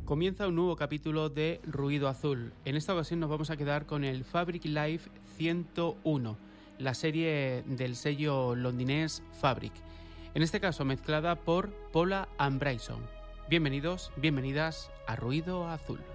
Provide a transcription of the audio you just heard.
Comienza un nuevo capítulo de Ruido Azul. En esta ocasión nos vamos a quedar con el Fabric Live 101, la serie del sello londinés Fabric. En este caso mezclada por Paula and Bryson. Bienvenidos, bienvenidas a Ruido Azul.